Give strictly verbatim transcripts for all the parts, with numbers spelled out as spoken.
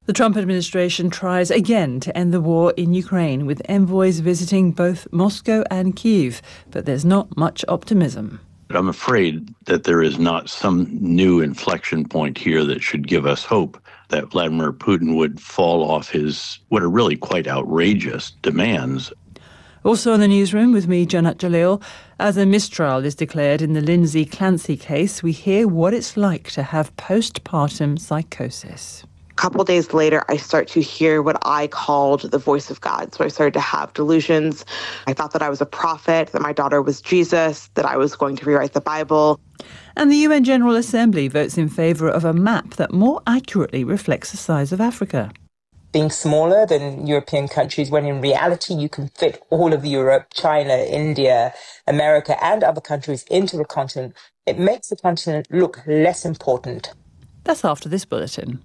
The Trump administration tries again to end the war in Ukraine, with envoys visiting both Moscow and Kyiv, but there's not much optimism. I'm afraid that there is not some new inflection point here that should give us hope that Vladimir Putin would fall off his, what are really quite outrageous demands. Also in the newsroom with me, Janat Jalil, as a mistrial is declared in the Lindsay Clancy case, we hear what it's like to have postpartum psychosis. A couple days later, I start to hear what I called the voice of God. So I started to have delusions. I thought that I was a prophet, that my daughter was Jesus, that I was going to rewrite the Bible. And the U N General Assembly votes in favour of a map that more accurately reflects the size of Africa. Being smaller than European countries, when in reality you can fit all of Europe, China, India, America, and other countries into the continent, it makes the continent look less important. That's after this bulletin.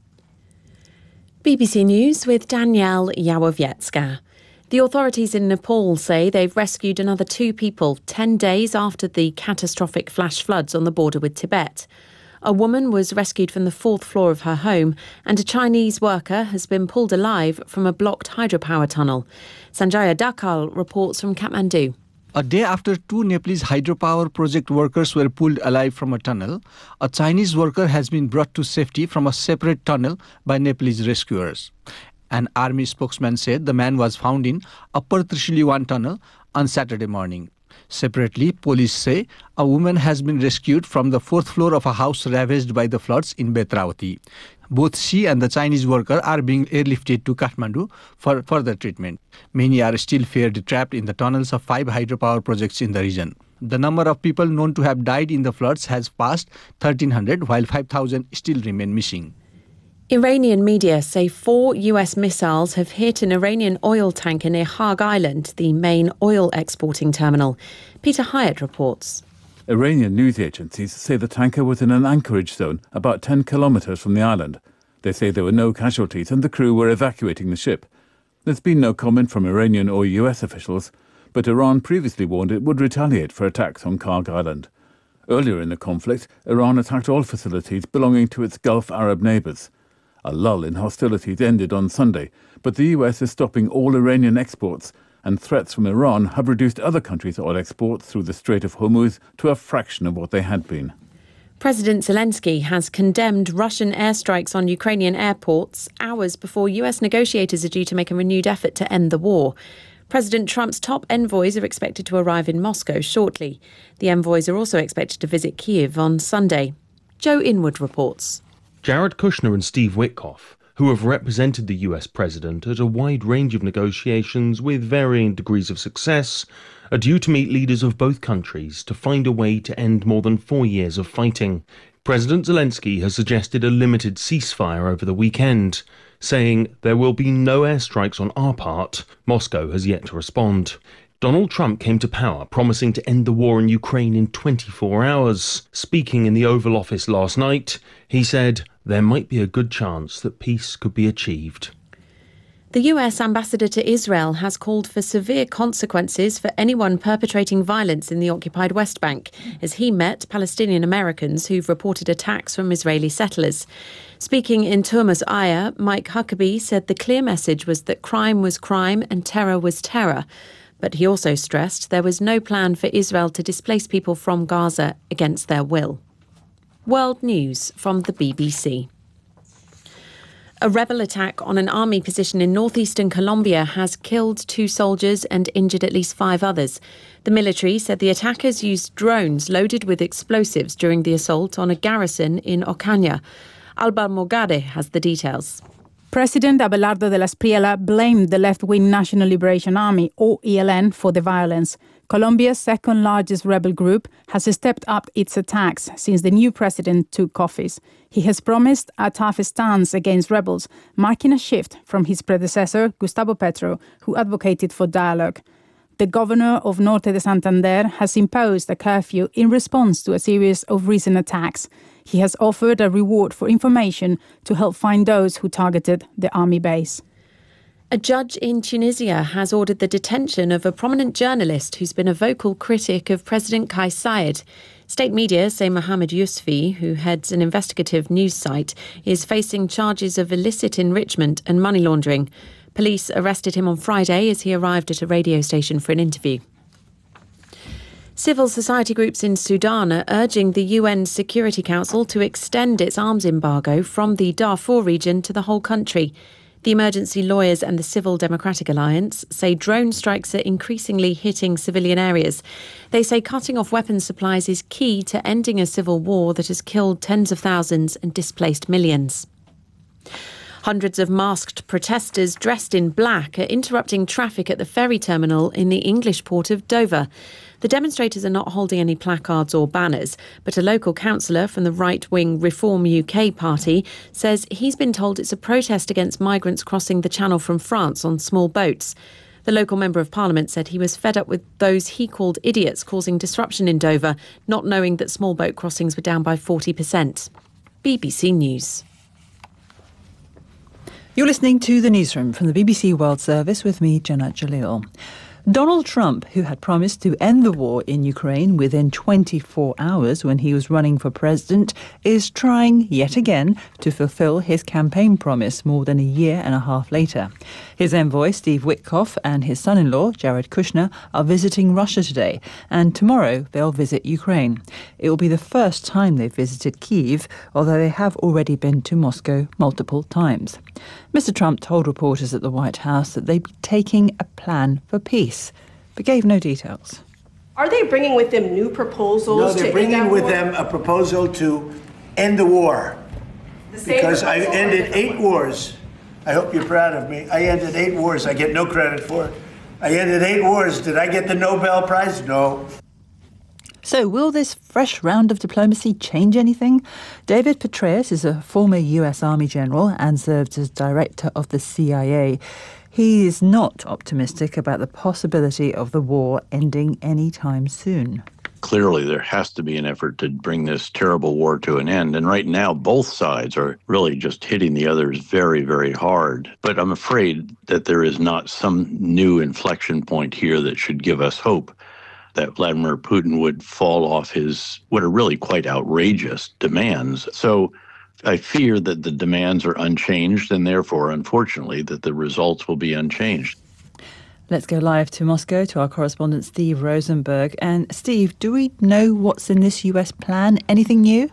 B B C News with Danielle Yawowiecka. The authorities in Nepal say they've rescued another two people ten days after the catastrophic flash floods on the border with Tibet. A woman was rescued from the fourth floor of her home, and a Chinese worker has been pulled alive from a blocked hydropower tunnel. Sanjaya Dakal reports from Kathmandu. A day after two Nepalese hydropower project workers were pulled alive from a tunnel, a Chinese worker has been brought to safety from a separate tunnel by Nepalese rescuers. An army spokesman said the man was found in Upper Trishuli one tunnel on Saturday morning. Separately, police say a woman has been rescued from the fourth floor of a house ravaged by the floods in Betravati. Both she and the Chinese worker are being airlifted to Kathmandu for further treatment. Many are still feared trapped in the tunnels of five hydropower projects in the region. The number of people known to have died in the floods has passed thirteen hundred, while five thousand still remain missing. Iranian media say four U S missiles have hit an Iranian oil tanker near Hague Island, the main oil exporting terminal. Peter Hyatt reports. Iranian news agencies say the tanker was in an anchorage zone about ten kilometres from the island. They say there were no casualties and the crew were evacuating the ship. There's been no comment from Iranian or U S officials, but Iran previously warned it would retaliate for attacks on Hague Island. Earlier in the conflict, Iran attacked oil facilities belonging to its Gulf Arab neighbours. A lull in hostilities ended on Sunday, but the U S is stopping all Iranian exports, and threats from Iran have reduced other countries' oil exports through the Strait of Hormuz to a fraction of what they had been. President Zelensky has condemned Russian airstrikes on Ukrainian airports hours before U S negotiators are due to make a renewed effort to end the war. President Trump's top envoys are expected to arrive in Moscow shortly. The envoys are also expected to visit Kyiv on Sunday. Joe Inwood reports. Jared Kushner and Steve Witkoff, who have represented the U S president at a wide range of negotiations with varying degrees of success, are due to meet leaders of both countries to find a way to end more than four years of fighting. President Zelensky has suggested a limited ceasefire over the weekend, saying there will be no airstrikes on our part. Moscow has yet to respond. Donald Trump came to power promising to end the war in Ukraine in twenty-four hours. Speaking in the Oval Office last night, he said there might be a good chance that peace could be achieved. The U S ambassador to Israel has called for severe consequences for anyone perpetrating violence in the occupied West Bank, as he met Palestinian Americans who've reported attacks from Israeli settlers. Speaking in Turmus Aya, Mike Huckabee said the clear message was that crime was crime and terror was terror. But he also stressed there was no plan for Israel to displace people from Gaza against their will. World News from the B B C. A rebel attack on an army position in northeastern Colombia has killed two soldiers and injured at least five others. The military said the attackers used drones loaded with explosives during the assault on a garrison in Ocaña. Alba Morgade has the details. President Abelardo de la Espriella blamed the left-wing National Liberation Army, or E L N, for the violence. Colombia's second-largest rebel group has stepped up its attacks since the new president took office. He has promised a tough stance against rebels, marking a shift from his predecessor, Gustavo Petro, who advocated for dialogue. The governor of Norte de Santander has imposed a curfew in response to a series of recent attacks. He has offered a reward for information to help find those who targeted the army base. A judge in Tunisia has ordered the detention of a prominent journalist who's been a vocal critic of President Kais Saied. State media say Mohamed Yousfi, who heads an investigative news site, is facing charges of illicit enrichment and money laundering. Police arrested him on Friday as he arrived at a radio station for an interview. Civil society groups in Sudan are urging the U N Security Council to extend its arms embargo from the Darfur region to the whole country. The Emergency Lawyers and the Civil Democratic Alliance say drone strikes are increasingly hitting civilian areas. They say cutting off weapons supplies is key to ending a civil war that has killed tens of thousands and displaced millions. Hundreds of masked protesters dressed in black are interrupting traffic at the ferry terminal in the English port of Dover. The demonstrators are not holding any placards or banners, but a local councillor from the right-wing Reform U K party says he's been told it's a protest against migrants crossing the Channel from France on small boats. The local Member of Parliament said he was fed up with those he called idiots causing disruption in Dover, not knowing that small boat crossings were down by forty percent. B B C News. You're listening to The Newsroom from the B B C World Service with me, Jenna Jalil. Donald Trump, who had promised to end the war in Ukraine within twenty-four hours when he was running for president, is trying yet again to fulfill his campaign promise more than a year and a half later. His envoy, Steve Witkoff, and his son-in-law, Jared Kushner, are visiting Russia today, and tomorrow they'll visit Ukraine. It will be the first time they've visited Kyiv, although they have already been to Moscow multiple times. Mister Trump told reporters at the White House that they'd be taking a plan for peace, but gave no details. Are they bringing with them new proposals? No, they're to bringing end with war? them a proposal to end the war. The same because I proposal ended eight wars. I hope you're proud of me. I ended eight wars. I get no credit for it. I ended eight wars. Did I get the Nobel Prize? No. So will this fresh round of diplomacy change anything? David Petraeus is a former U S Army general and served as director of the C I A. He is not optimistic about the possibility of the war ending anytime soon. Clearly, there has to be an effort to bring this terrible war to an end. And right now, both sides are really just hitting the others very, very hard. But I'm afraid that there is not some new inflection point here that should give us hope that Vladimir Putin would fall off his, what are really quite outrageous demands. So I fear that the demands are unchanged and therefore, unfortunately, that the results will be unchanged. Let's go live to Moscow to our correspondent Steve Rosenberg. And Steve, do we know what's in this U S plan? Anything new?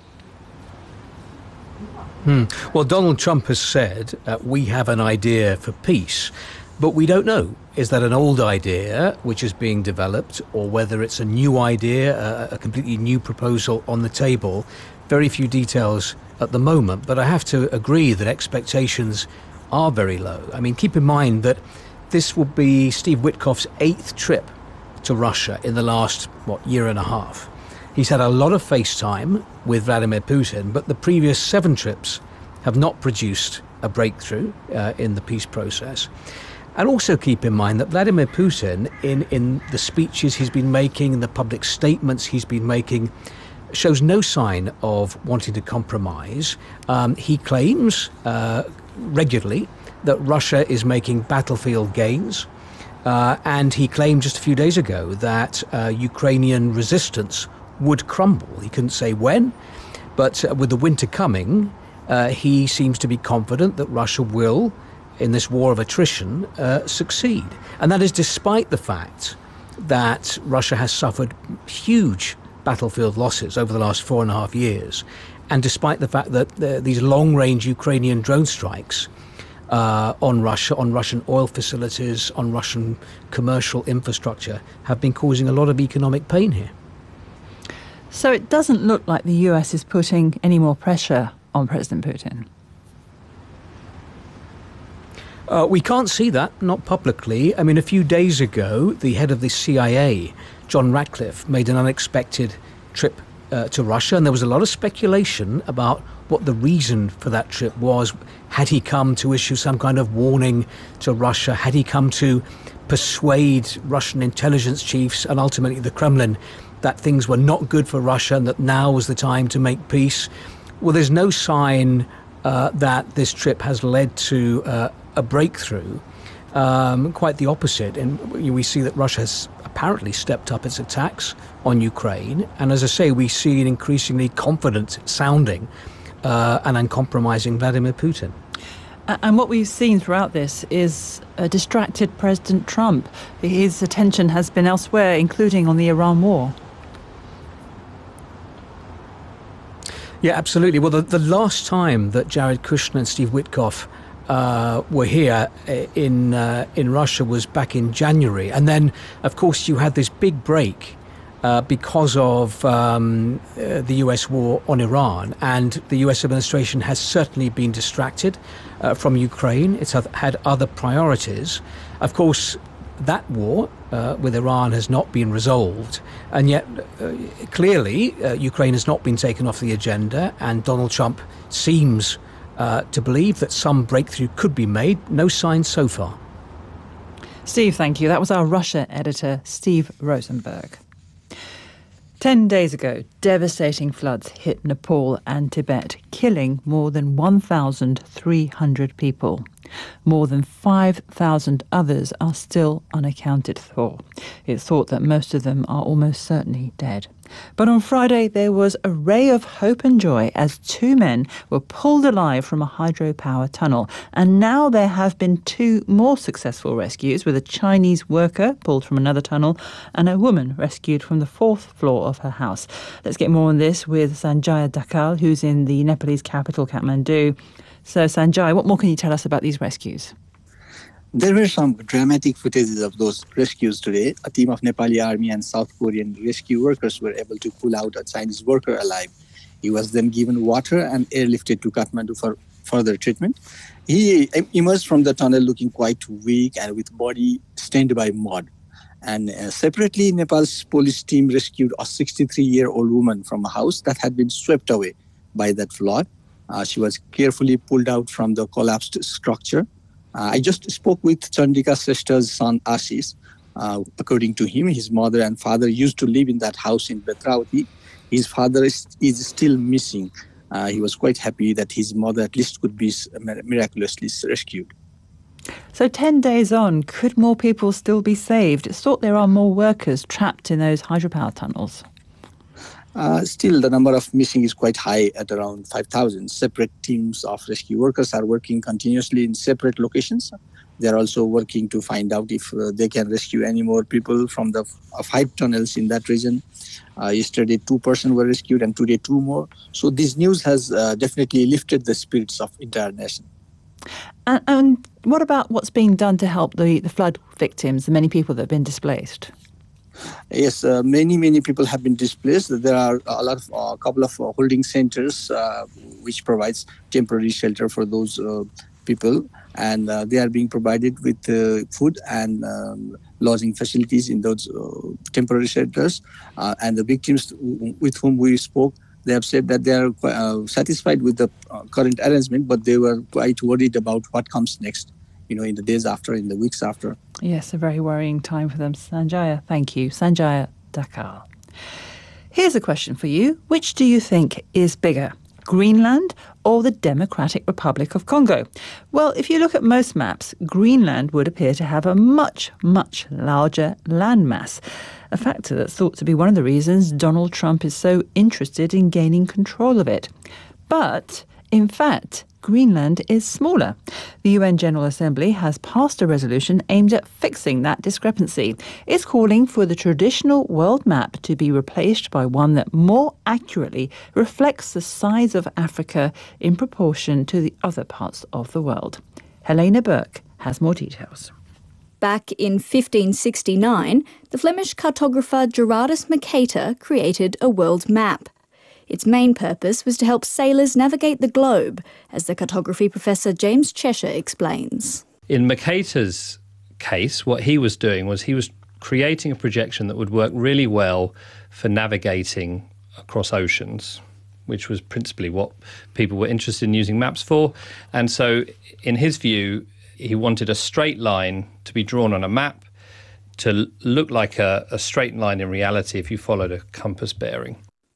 Hmm. Well, Donald Trump has said uh, we have an idea for peace, but we don't know. Is that an old idea which is being developed, or whether it's a new idea, a, a completely new proposal on the table? Very few details at the moment, but I have to agree that expectations are very low. I mean, keep in mind that this will be Steve Witkoff's eighth trip to Russia in the last, what, year and a half. He's had a lot of FaceTime with Vladimir Putin, but the previous seven trips have not produced a breakthrough uh, in the peace process. And also keep in mind that Vladimir Putin, in, in the speeches he's been making, in the public statements he's been making, shows no sign of wanting to compromise. Um, he claims uh, regularly that Russia is making battlefield gains. Uh, and he claimed just a few days ago that uh, Ukrainian resistance would crumble. He couldn't say when, but uh, with the winter coming, uh, he seems to be confident that Russia will, in this war of attrition, uh, succeed. And that is despite the fact that Russia has suffered huge battlefield losses over the last four and a half years, and despite the fact that uh, these long-range Ukrainian drone strikes uh, on Russia, on Russian oil facilities, on Russian commercial infrastructure, have been causing a lot of economic pain here. So it doesn't look like the U S is putting any more pressure on President Putin. Uh, we can't see that, not publicly. I mean, a few days ago, the head of the C I A, John Ratcliffe, made an unexpected trip uh, to Russia, and there was a lot of speculation about what the reason for that trip was. Had he come to issue some kind of warning to Russia? Had he come to persuade Russian intelligence chiefs and ultimately the Kremlin that things were not good for Russia and that now was the time to make peace? Well, there's no sign uh, that this trip has led to uh, a breakthrough. Um, quite the opposite. And we see that Russia has apparently stepped up its attacks on Ukraine. And as I say, we see an increasingly confident sounding uh, and uncompromising Vladimir Putin. And what we've seen throughout this is a distracted President Trump. His attention has been elsewhere, including on the Iran war. Yeah, absolutely. Well, the, the last time that Jared Kushner and Steve Witkoff uh, were here in uh, in Russia was back in January. And then, of course, you had this big break uh, because of um, uh, the U S war on Iran. And the U S administration has certainly been distracted uh, from Ukraine. It's had other priorities. Of course, that war uh, with Iran has not been resolved, and yet uh, clearly uh, Ukraine has not been taken off the agenda, and Donald Trump seems uh, to believe that some breakthrough could be made. No signs so far. Steve, thank you. That was our Russia editor, Steve Rosenberg. Ten days ago, devastating floods hit Nepal and Tibet, killing more than one thousand three hundred people. More than five thousand others are still unaccounted for. It's thought that most of them are almost certainly dead. But on Friday, there was a ray of hope and joy as two men were pulled alive from a hydropower tunnel. And now there have been two more successful rescues, with a Chinese worker pulled from another tunnel and a woman rescued from the fourth floor of her house. Let's get more on this with Sanjaya Dakal, who's in the Nepalese capital, Kathmandu. So, Sanjay, what more can you tell us about these rescues? There were some dramatic footages of those rescues today. A team of Nepali army and South Korean rescue workers were able to pull out a Chinese worker alive. He was then given water and airlifted to Kathmandu for further treatment. He emerged from the tunnel looking quite weak and with body stained by mud. And uh, separately, Nepal's police team rescued a sixty-three-year-old woman from a house that had been swept away by that flood. Uh, she was carefully pulled out from the collapsed structure. Uh, I just spoke with Chandika Sreshta's son Ashish. Uh, according to him, his mother and father used to live in that house in Betravati. His father is, is still missing. Uh, he was quite happy that his mother at least could be miraculously rescued. So ten days on, could more people still be saved? It's thought there are more workers trapped in those hydropower tunnels. Uh, still, the number of missing is quite high at around five thousand. Separate teams of rescue workers are working continuously in separate locations. They are also working to find out if uh, they can rescue any more people from the uh, five tunnels in that region. Uh, yesterday, two persons were rescued and today two more. So this news has uh, definitely lifted the spirits of entire nation. And, and what about what's being done to help the, the flood victims, the many people that have been displaced? Yes, uh, many, many people have been displaced. There are a lot of, a uh, couple of uh, holding centers uh, which provides temporary shelter for those uh, people. And uh, they are being provided with uh, food and um, lodging facilities in those uh, temporary shelters. Uh, and the victims with whom we spoke, they have said that they are uh, satisfied with the uh, current arrangement, but they were quite worried about what comes next, you know, in the days after, in the weeks after. Yes, a very worrying time for them. Sanjaya, thank you. Sanjaya Dakal. Here's a question for you. Which do you think is bigger, Greenland or the Democratic Republic of Congo? Well, if you look at most maps, Greenland would appear to have a much, much larger landmass, a factor that's thought to be one of the reasons Donald Trump is so interested in gaining control of it. But, in fact, Greenland is smaller. The U N General Assembly has passed a resolution aimed at fixing that discrepancy. It's calling for the traditional world map to be replaced by one that more accurately reflects the size of Africa in proportion to the other parts of the world. Helena Burke has more details. Back in fifteen sixty-nine, the Flemish cartographer Gerardus Mercator created a world map. Its main purpose was to help sailors navigate the globe, as the cartography professor James Cheshire explains. In Mercator's case, what he was doing was he was creating a projection that would work really well for navigating across oceans, which was principally what people were interested in using maps for. And so, in his view, he wanted a straight line to be drawn on a map to look like a, a straight line in reality if you followed a compass bearing.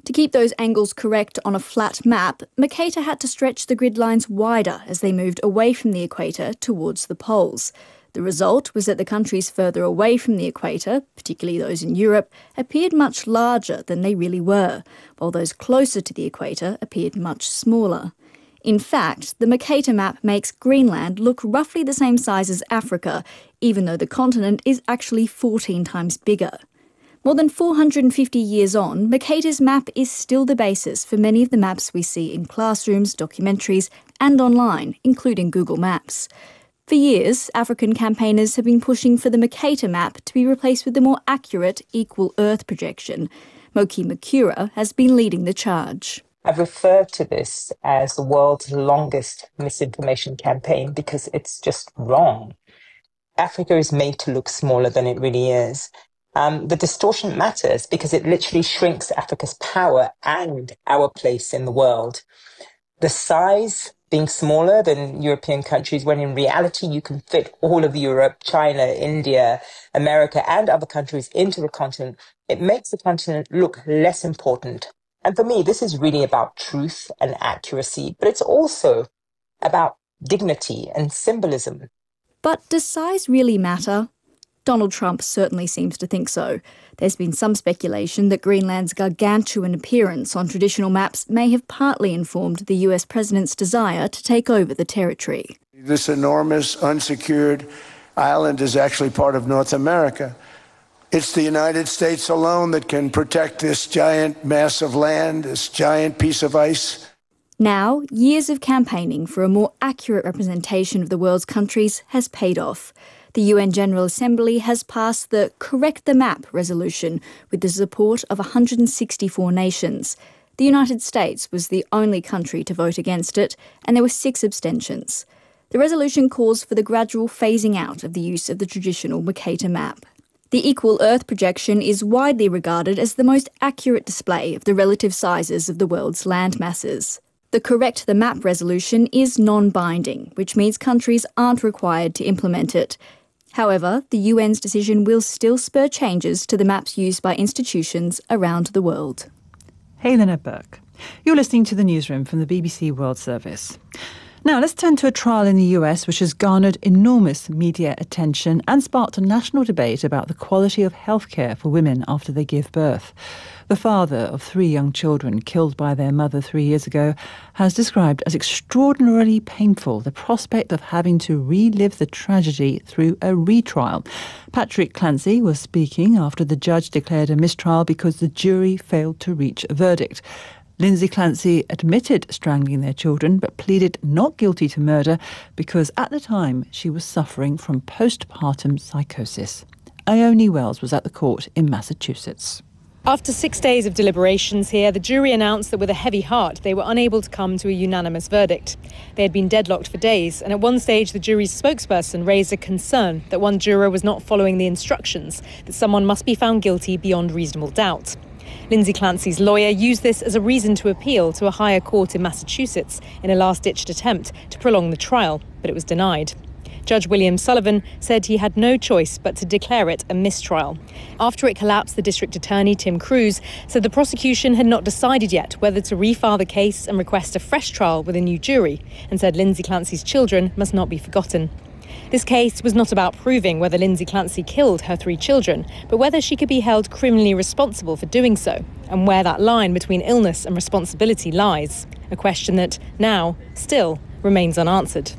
To keep those angles correct on a flat map, Mercator had to stretch the grid lines wider as they moved away from the equator towards the poles. The result was that the countries further away from the equator, particularly those in Europe, appeared much larger than they really were, while those closer to the equator appeared much smaller. In fact, the Mercator map makes Greenland look roughly the same size as Africa, even though the continent is actually fourteen times bigger. More than four hundred fifty years on, Mercator's map is still the basis for many of the maps we see in classrooms, documentaries, and online, including Google Maps. For years, African campaigners have been pushing for the Mercator map to be replaced with the more accurate Equal Earth projection. Moki Makura has been leading the charge. I've referred to this as the world's longest misinformation campaign because it's just wrong. Africa is made to look smaller than it really is. Um, the distortion matters because it literally shrinks Africa's power and our place in the world. The size being smaller than European countries, when in reality you can fit all of Europe, China, India, America, and other countries into the continent, it makes the continent look less important. And for me, this is really about truth and accuracy, but it's also about dignity and symbolism. But does size really matter? Donald Trump certainly seems to think so. There's been some speculation that Greenland's gargantuan appearance on traditional maps may have partly informed the U S president's desire to take over the territory. This enormous, unsecured island is actually part of North America. It's the United States alone that can protect this giant mass of land, this giant piece of ice. Now, years of campaigning for a more accurate representation of the world's countries has paid off. The U N General Assembly has passed the Correct the Map resolution with the support of one hundred sixty-four nations. The United States was the only country to vote against it, and there were six abstentions. The resolution calls for the gradual phasing out of the use of the traditional Mercator map. The Equal Earth projection is widely regarded as the most accurate display of the relative sizes of the world's land masses. The Correct the Map resolution is non-binding, which means countries aren't required to implement it. However, the U N's decision will still spur changes to the maps used by institutions around the world. Helena Burke. You're listening to the newsroom from the B B C World Service. Now, let's turn to a trial in the U S which has garnered enormous media attention and sparked a national debate about the quality of healthcare for women after they give birth. The father of three young children killed by their mother three years ago has described as extraordinarily painful the prospect of having to relive the tragedy through a retrial. Patrick Clancy was speaking after the judge declared a mistrial because the jury failed to reach a verdict. Lindsay Clancy admitted strangling their children but pleaded not guilty to murder because at the time she was suffering from postpartum psychosis. Ione Wells was at the court in Massachusetts. After six days of deliberations here, the jury announced that with a heavy heart they were unable to come to a unanimous verdict. They had been deadlocked for days, and at one stage the jury's spokesperson raised a concern that one juror was not following the instructions, that someone must be found guilty beyond reasonable doubt. Lindsay Clancy's lawyer used this as a reason to appeal to a higher court in Massachusetts in a last-ditch attempt to prolong the trial, but it was denied. Judge William Sullivan said he had no choice but to declare it a mistrial. After it collapsed, the district attorney, Tim Cruz, said the prosecution had not decided yet whether to refile the case and request a fresh trial with a new jury, and said Lindsay Clancy's children must not be forgotten. This case was not about proving whether Lindsay Clancy killed her three children, but whether she could be held criminally responsible for doing so, and where that line between illness and responsibility lies, a question that now still remains unanswered.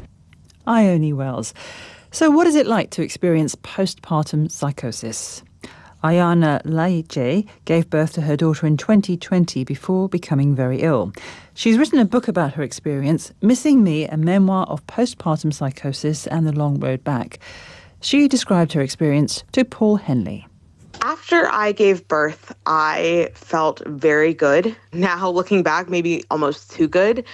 Ione Wells. So what is it like to experience postpartum psychosis? Ayana Laiche gave birth to her daughter in twenty twenty before becoming very ill. She's written a book about her experience, Missing Me, a memoir of postpartum psychosis and the long road back. She described her experience to Paul Henley. After I gave birth, I felt very good. Now, looking back, maybe almost too good.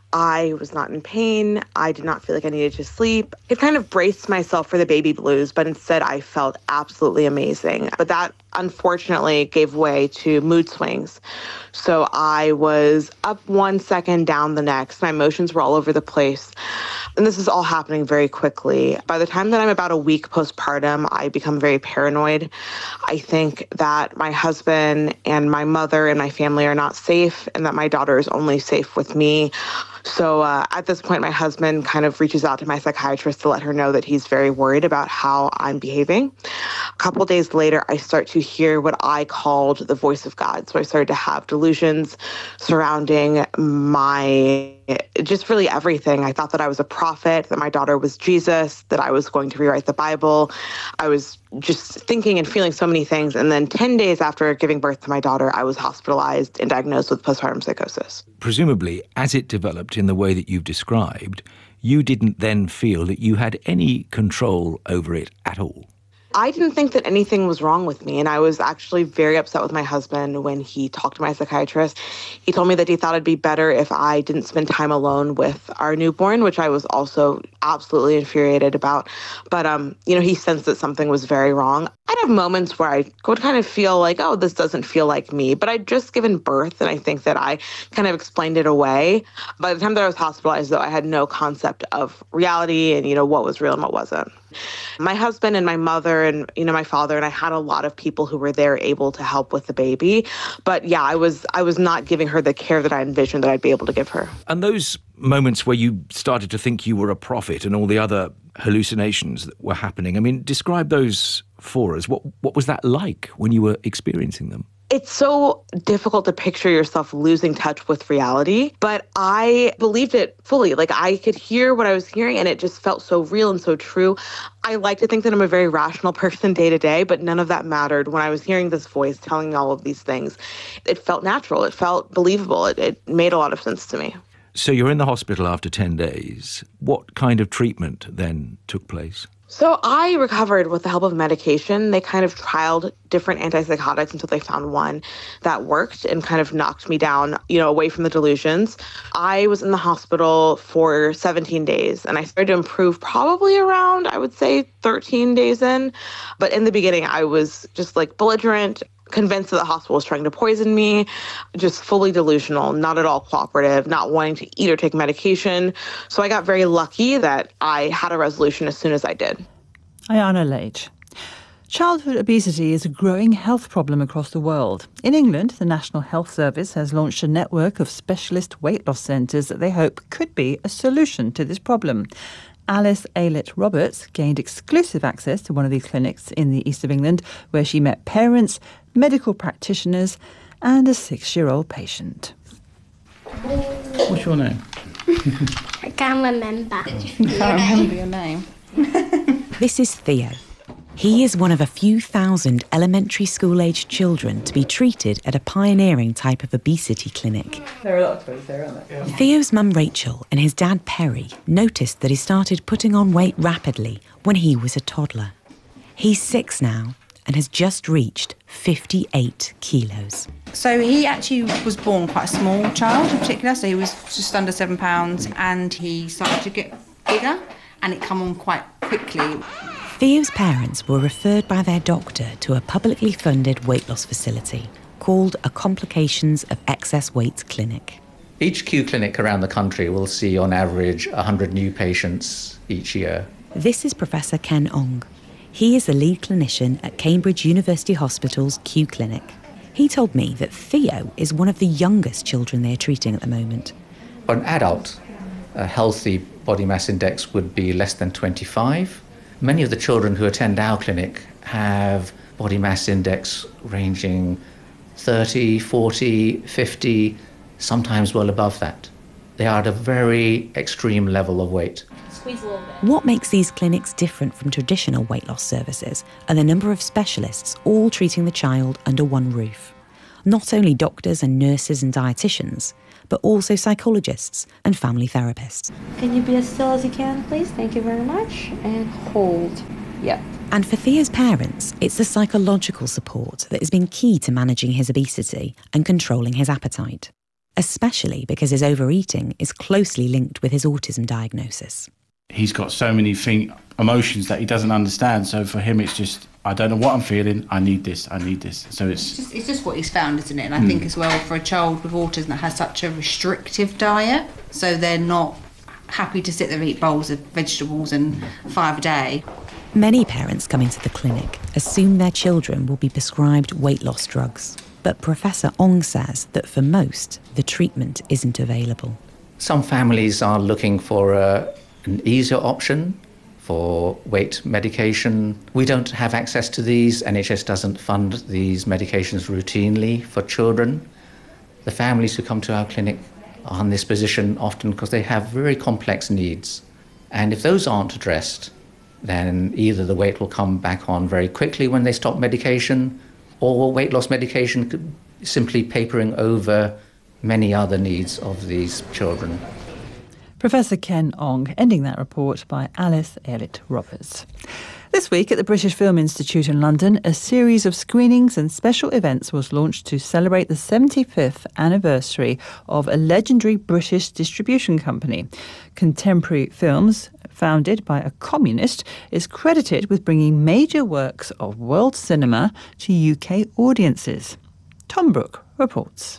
I was not in pain. I did not feel like I needed to sleep. It kind of braced myself for the baby blues, but instead I felt absolutely amazing. But that unfortunately gave way to mood swings. So I was up one second, down the next. My emotions were all over the place. And this is all happening very quickly. By the time that I'm about a week postpartum, I become very paranoid. I think that my husband and my mother and my family are not safe and that my daughter is only safe with me. So uh, at this point, my husband kind of reaches out to my psychiatrist to let her know that he's very worried about how I'm behaving. A couple days later, I start to hear what I called the voice of God. So I started to have delusions surrounding my, just really everything. I thought that I was a prophet, that my daughter was Jesus, that I was going to rewrite the Bible. I was just thinking and feeling so many things. And then ten days after giving birth to my daughter, I was hospitalized and diagnosed with postpartum psychosis. Presumably, as it developed in the way that you've described, you didn't then feel that you had any control over it at all. I didn't think that anything was wrong with me, and I was actually very upset with my husband when he talked to my psychiatrist. He told me that he thought it'd be better if I didn't spend time alone with our newborn, which I was also absolutely infuriated about. But, um, you know, he sensed that something was very wrong. I'd have moments where I would kind of feel like, oh, this doesn't feel like me. But I'd just given birth, and I think that I kind of explained it away. By the time that I was hospitalized, though, I had no concept of reality and, you know, what was real and what wasn't. My husband and my mother and, you know, my father, and I had a lot of people who were there able to help with the baby. But yeah, I was I was not giving her the care that I envisioned that I'd be able to give her. And those moments where you started to think you were a prophet and all the other hallucinations that were happening, I mean, describe those for us. What what was that like when you were experiencing them? It's so difficult to picture yourself losing touch with reality, but I believed it fully. Like, I could hear what I was hearing, and it just felt so real and so true. I like to think that I'm a very rational person day to day, but none of that mattered. When I was hearing this voice telling me all of these things, it felt natural. It felt believable. It, it made a lot of sense to me. So you're in the hospital after ten days. What kind of treatment then took place? So I recovered with the help of medication. They kind of trialed different antipsychotics until they found one that worked and kind of knocked me down, you know, away from the delusions. I was in the hospital for seventeen days, and I started to improve probably around, I would say, thirteen days in. But in the beginning, I was just like belligerent, convinced that the hospital was trying to poison me, just fully delusional, not at all cooperative, not wanting to eat or take medication. So I got very lucky that I had a resolution as soon as I did. Ayana Lage. Childhood obesity is a growing health problem across the world. In England, the National Health Service has launched a network of specialist weight loss centres that they hope could be a solution to this problem. Alice Aylett-Roberts gained exclusive access to one of these clinics in the east of England, where she met parents, medical practitioners and a six-year-old patient. What's your name? I can't remember. You can't remember your name? This is Theo. He is one of a few thousand elementary school-aged children to be treated at a pioneering type of obesity clinic. There are a lot of toys there, aren't there? Yeah. Theo's mum Rachel and his dad Perry noticed that he started putting on weight rapidly when he was a toddler. He's six now and has just reached fifty-eight kilos. So he actually was born quite a small child in particular, so he was just under seven pounds, and he started to get bigger and it come on quite quickly. Theo's parents were referred by their doctor to a publicly funded weight loss facility called a Complications of Excess Weight Clinic. Each Q clinic around the country will see on average one hundred new patients each year. This is Professor Ken Ong. He is the lead clinician at Cambridge University Hospital's Q Clinic. He told me that Theo is one of the youngest children they're treating at the moment. For an adult, a healthy body mass index would be less than twenty-five. Many of the children who attend our clinic have body mass index ranging thirty, forty, fifty, sometimes well above that. They are at a very extreme level of weight. Squeeze a little bit. What makes these clinics different from traditional weight loss services are the number of specialists all treating the child under one roof. Not only doctors and nurses and dietitians, but also psychologists and family therapists. Can you be as still as you can, please? Thank you very much. And hold. Yep. And for Theo's parents, it's the psychological support that has been key to managing his obesity and controlling his appetite, especially because his overeating is closely linked with his autism diagnosis. He's got so many thing, emotions that he doesn't understand, so for him it's just, I don't know what I'm feeling, I need this, I need this. So it's... It's just, it's just what he's found, isn't it? And I mm. think as well, for a child with autism that has such a restrictive diet, so they're not happy to sit there and eat bowls of vegetables and five a day. Many parents coming to the clinic assume their children will be prescribed weight loss drugs. But Professor Ong says that for most, the treatment isn't available. Some families are looking for a, an easier option for weight medication. We don't have access to these. N H S doesn't fund these medications routinely for children. The families who come to our clinic are in this position often because they have very complex needs. And if those aren't addressed, then either the weight will come back on very quickly when they stop medication, or weight loss medication could simply papering over many other needs of these children. Professor Ken Ong, ending that report by Alice Aylett-Roberts. This week at the British Film Institute in London, a series of screenings and special events was launched to celebrate the seventy-fifth anniversary of a legendary British distribution company. Contemporary Films, founded by a communist, is credited with bringing major works of world cinema to U K audiences. Tom Brooke reports.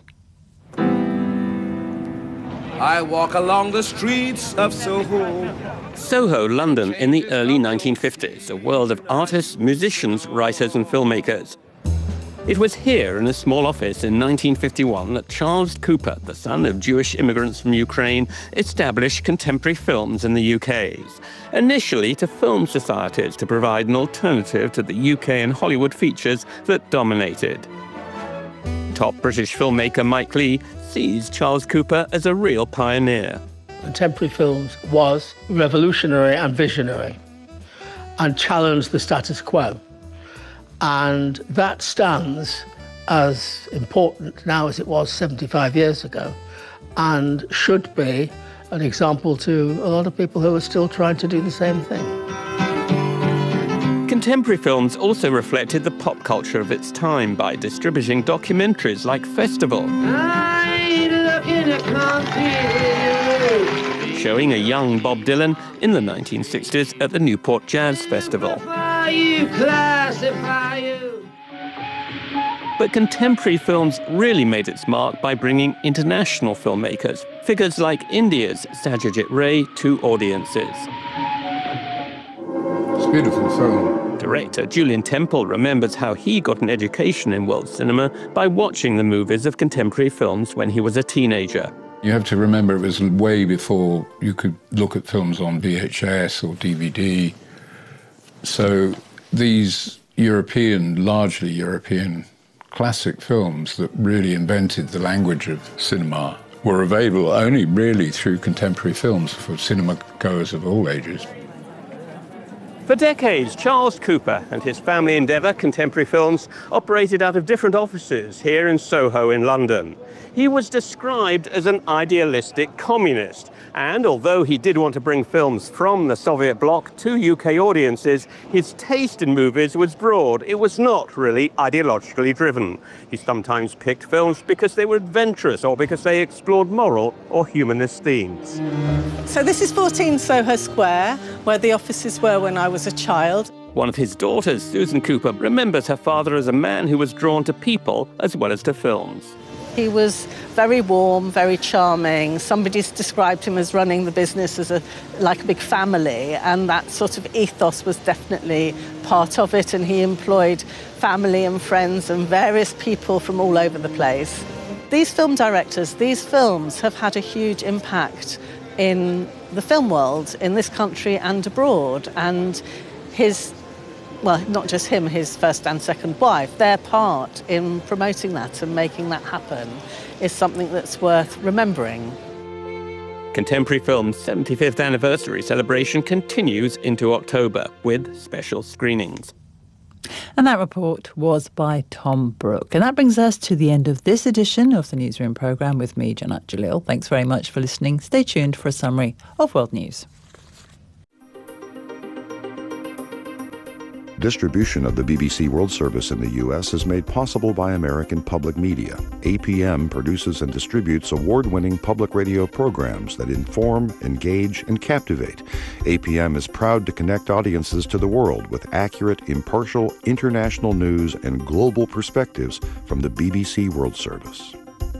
I walk along the streets of Soho. Soho, London, in the early nineteen fifties, a world of artists, musicians, writers and filmmakers. It was here in a small office in nineteen fifty-one that Charles Cooper, the son of Jewish immigrants from Ukraine, established Contemporary Films in the U K. Initially to film societies to provide an alternative to the U K and Hollywood features that dominated. Top British filmmaker Mike Leigh sees Charles Cooper as a real pioneer. Contemporary Films was revolutionary and visionary and challenged the status quo. And that stands as important now as it was seventy-five years ago, and should be an example to a lot of people who are still trying to do the same thing. Contemporary Films also reflected the pop culture of its time by distributing documentaries like Festival, showing a young Bob Dylan in the nineteen sixties at the Newport Jazz Festival. But Contemporary Films really made its mark by bringing international filmmakers, figures like India's Satyajit Ray, to audiences. It's a beautiful film. Director Julian Temple remembers how he got an education in world cinema by watching the movies of Contemporary Films when he was a teenager. You have to remember it was way before you could look at films on V H S or D V D. So these European, largely European classic films that really invented the language of cinema were available only really through Contemporary Films for cinema goers of all ages. For decades, Charles Cooper and his family endeavour, Contemporary Films, operated out of different offices here in Soho in London. He was described as an idealistic communist, and although he did want to bring films from the Soviet bloc to U K audiences, his taste in movies was broad. It was not really ideologically driven. He sometimes picked films because they were adventurous or because they explored moral or humanist themes. So this is fourteen Soho Square, where the offices were when I was a child. One of his daughters, Susan Cooper, remembers her father as a man who was drawn to people as well as to films. He was very warm, very charming. Somebody's described him as running the business as a like a big family, and that sort of ethos was definitely part of it, and he employed family and friends and various people from all over the place. These film directors, these films have had a huge impact in the film world, in this country and abroad, and his well, not just him, his first and second wife, their part in promoting that and making that happen is something that's worth remembering. Contemporary Films' seventy-fifth anniversary celebration continues into October with special screenings. And that report was by Tom Brooke. And that brings us to the end of this edition of the Newsroom programme with me, Janat Jalil. Thanks very much for listening. Stay tuned for a summary of world news. Distribution of the B B C World Service in the U S is made possible by American Public Media. A P M produces and distributes award-winning public radio programs that inform, engage, and captivate. A P M is proud to connect audiences to the world with accurate, impartial, international news and global perspectives from the B B C World Service.